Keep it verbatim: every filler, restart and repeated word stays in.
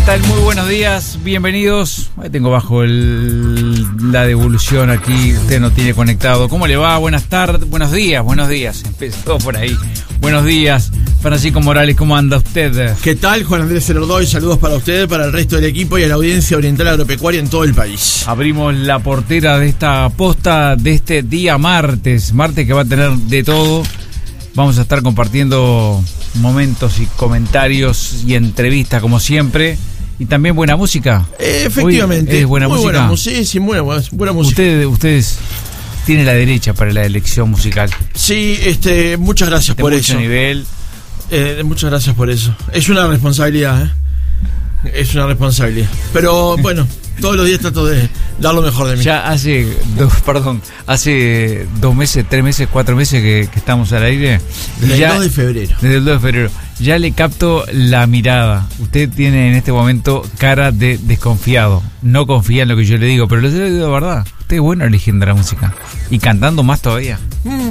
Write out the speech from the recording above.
tal? Muy buenos días, bienvenidos. Ahí tengo bajo el, la devolución aquí, usted no tiene conectado. ¿Cómo le va? Buenas tardes, buenos días, buenos días. Empezó por ahí. Buenos días, Francisco Morales, ¿cómo anda usted? ¿Qué tal? Juan Andrés Celerdoy, saludos para usted, para el resto del equipo y a la audiencia oriental agropecuaria en todo el país. Abrimos la portera de esta posta de este día martes, martes que va a tener de todo. Vamos a estar compartiendo momentos y comentarios y entrevistas como siempre. Y también buena música. Eh, efectivamente. Hoy es buena muy música. Buena, sí, sí, buena, buena música. Usted, ustedes tienen la derecha para la elección musical. Sí, este, muchas gracias de por mucho eso. nivel. Eh, muchas gracias por eso. Es una responsabilidad, ¿eh? Es una responsabilidad. Pero bueno, todos los días trato de dar lo mejor de mí. Ya hace dos, perdón, hace dos meses, tres meses, cuatro meses que, que estamos al aire. Desde ya, el dos de febrero. Desde el dos de febrero. Ya le capto la mirada. Usted tiene en este momento cara de desconfiado. No confía en lo que yo le digo, pero le digo de verdad. Usted es bueno eligiendo la música. Y cantando más todavía. Mm.